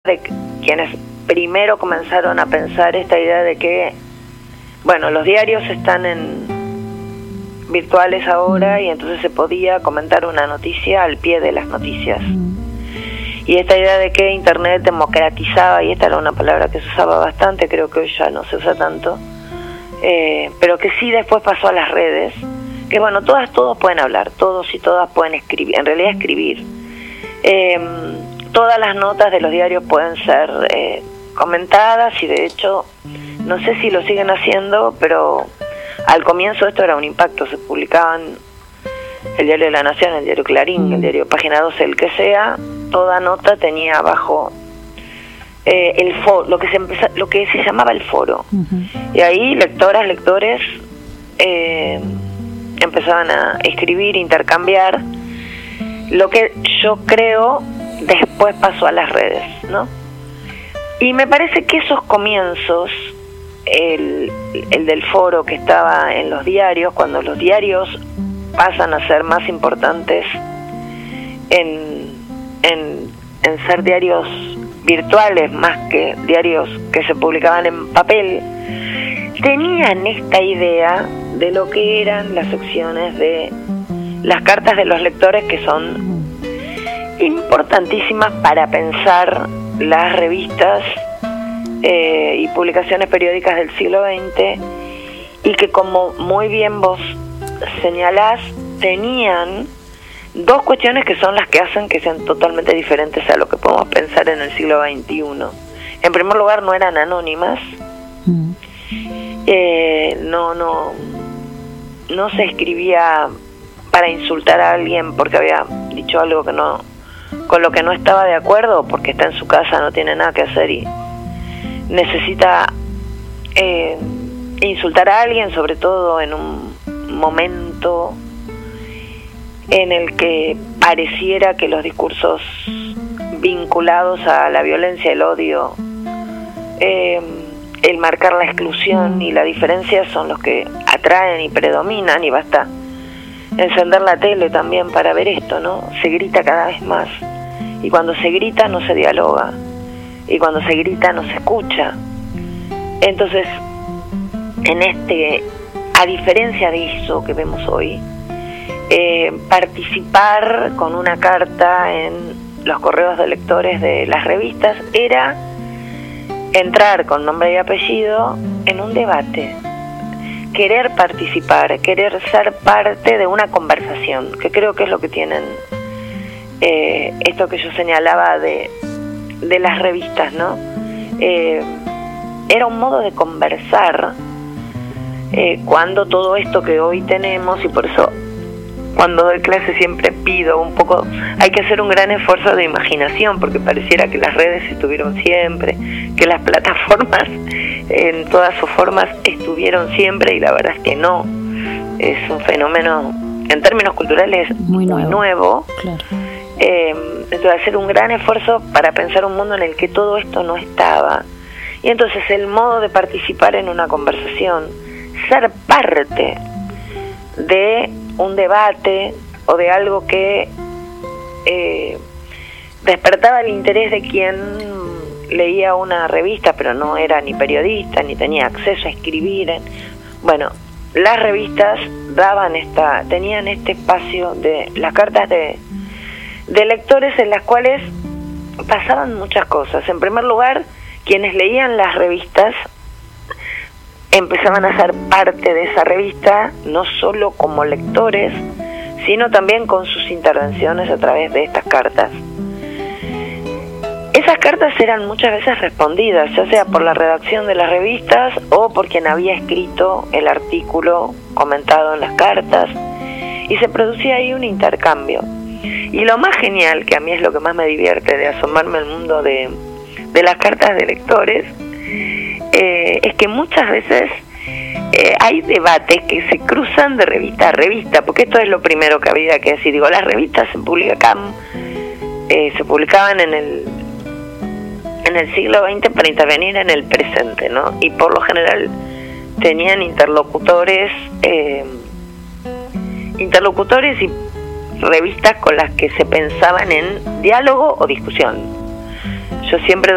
de quienes primero comenzaron a pensar esta idea de que, bueno, los diarios están virtuales ahora y entonces se podía comentar una noticia al pie de las noticias. Y esta idea de que Internet democratizaba, y esta era una palabra que se usaba bastante, creo que hoy ya no se usa tanto, pero que sí después pasó a las redes, que bueno, todos pueden hablar, todos y todas pueden escribir, en realidad escribir. Todas las notas de los diarios pueden ser comentadas, y de hecho, no sé si lo siguen haciendo, pero al comienzo esto era un impacto. Se publicaban el diario de la Nación, el diario Clarín, el diario Página 12, el que sea, toda nota tenía abajo el foro, lo que se llamaba el foro. Y ahí lectoras, lectores empezaban a escribir, intercambiar, lo que yo creo después pasó a las redes, ¿no? Y me parece que esos comienzos, el del foro que estaba en los diarios, cuando los diarios pasan a ser más importantes en ser diarios virtuales más que diarios que se publicaban en papel, tenían esta idea de lo que eran las secciones de las cartas de los lectores, que son importantísimas para pensar las revistas y publicaciones periódicas del siglo XX, y que, como muy bien vos señalás, tenían dos cuestiones que son las que hacen que sean totalmente diferentes a lo que podemos pensar en el siglo XXI. En primer lugar, no eran anónimas. No se escribía para insultar a alguien porque había dicho algo con lo que no estaba de acuerdo, porque está en su casa, no tiene nada que hacer y necesita insultar a alguien, sobre todo en un momento en el que pareciera que los discursos vinculados a la violencia, el odio, el marcar la exclusión y la diferencia son los que atraen y predominan, y basta encender la tele también para ver esto, ¿no? Se grita cada vez más, y cuando se grita no se dialoga, y cuando se grita no se escucha. Entonces, a diferencia de eso que vemos hoy, participar con una carta en los correos de lectores de las revistas era entrar con nombre y apellido en un debate, querer participar, querer ser parte de una conversación, que creo que es lo que tienen esto que yo señalaba de las revistas, ¿no? Era un modo de conversar cuando todo esto que hoy tenemos, y por eso cuando doy clase siempre pido un poco, hay que hacer un gran esfuerzo de imaginación, porque pareciera que las redes estuvieron siempre, que las plataformas en todas sus formas estuvieron siempre, y la verdad es que no. Es un fenómeno en términos culturales muy nuevo. Claro. Entonces, hacer un gran esfuerzo para pensar un mundo en el que todo esto no estaba, y entonces el modo de participar en una conversación, ser parte de un debate o de algo que despertaba el interés de quien leía una revista pero no era ni periodista ni tenía acceso a escribir. Bueno, las revistas tenían este espacio de las cartas de lectores, en las cuales pasaban muchas cosas. En primer lugar, quienes leían las revistas empezaban a ser parte de esa revista, no solo como lectores, sino también con sus intervenciones a través de estas cartas. Esas cartas eran muchas veces respondidas, ya sea por la redacción de las revistas o por quien había escrito el artículo comentado en las cartas, y se producía ahí un intercambio. Y lo más genial, que a mí es lo que más me divierte de asomarme al mundo de las cartas de lectores, es que muchas veces hay debates que se cruzan de revista a revista, porque esto es lo primero que había que decir. Digo, las revistas se publicaban en el siglo XX para intervenir en el presente, ¿no? Y por lo general tenían interlocutores y revistas con las que se pensaban en diálogo o discusión. Yo siempre